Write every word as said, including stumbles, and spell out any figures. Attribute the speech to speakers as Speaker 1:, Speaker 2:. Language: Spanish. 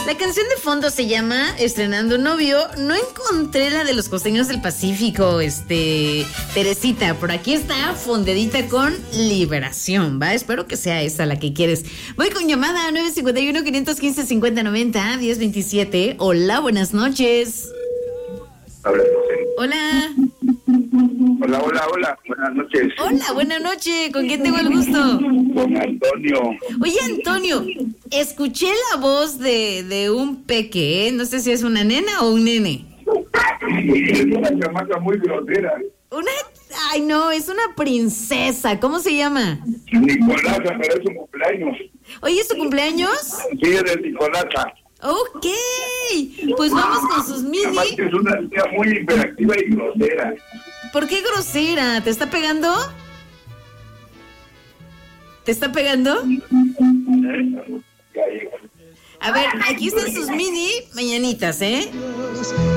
Speaker 1: La canción de fondo se llama Estrenando Novio. No encontré la de los costeños del Pacífico, este, Teresita. Por aquí está fondedita con Liberación, ¿va? Espero que sea esa la que quieres. Voy con llamada nueve cinco uno, cinco uno cinco, cinco cero nueve cero, diez veintisiete. Hola, buenas noches.
Speaker 2: Hola.
Speaker 1: Hola.
Speaker 2: Hola, hola, hola. Buenas noches.
Speaker 1: Hola, buenas noches. ¿Con quién tengo el gusto?
Speaker 2: Con Antonio.
Speaker 1: Oye, Antonio, escuché la voz de, de un peque, ¿eh? No sé si es una nena o un nene.
Speaker 2: Es una chamaca muy grosera.
Speaker 1: Una... Ay, no, es una princesa. ¿Cómo se llama?
Speaker 2: Nicolasa, pero es su cumpleaños.
Speaker 1: Oye, ¿es su cumpleaños?
Speaker 2: Sí, es de Nicolasa.
Speaker 1: Ok, pues vamos con sus mini.
Speaker 2: Además que es una niña muy hiperactiva y grosera.
Speaker 1: ¿Por qué grosera? ¿Te está pegando? ¿Te está pegando? A ver, aquí están sus mini mañanitas, ¿eh?